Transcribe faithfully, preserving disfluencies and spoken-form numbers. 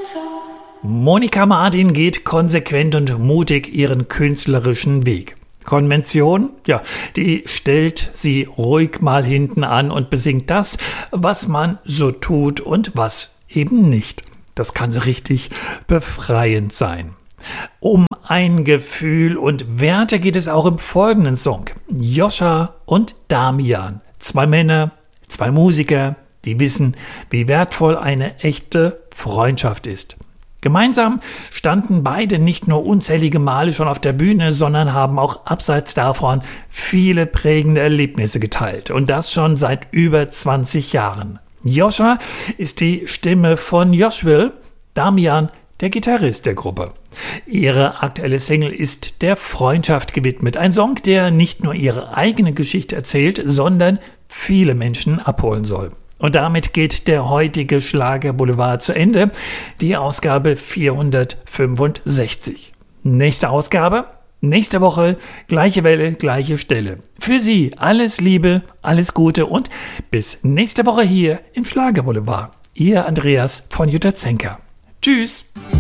Monika Martin geht konsequent und mutig ihren künstlerischen Weg. Konvention, ja, die stellt sie ruhig mal hinten an und besingt das, was man so tut und was eben nicht. Das kann so richtig befreiend sein. Um ein Gefühl und Werte geht es auch im folgenden Song. Joscha und Damian, zwei Männer, zwei Musiker, die wissen, wie wertvoll eine echte Freundschaft ist. Gemeinsam standen beide nicht nur unzählige Male schon auf der Bühne, sondern haben auch abseits davon viele prägende Erlebnisse geteilt. Und das schon seit über zwanzig Jahren. Joscha ist die Stimme von Joshville, Damian der Gitarrist der Gruppe. Ihre aktuelle Single ist der Freundschaft gewidmet. Ein Song, der nicht nur ihre eigene Geschichte erzählt, sondern viele Menschen abholen soll. Und damit geht der heutige Schlager Boulevard zu Ende, die Ausgabe vierhundertfünfundsechzig. Nächste Ausgabe, nächste Woche, gleiche Welle, gleiche Stelle. Für Sie alles Liebe, alles Gute und bis nächste Woche hier im Schlager Boulevard. Ihr Andreas von Jutta Zenker. Tschüss!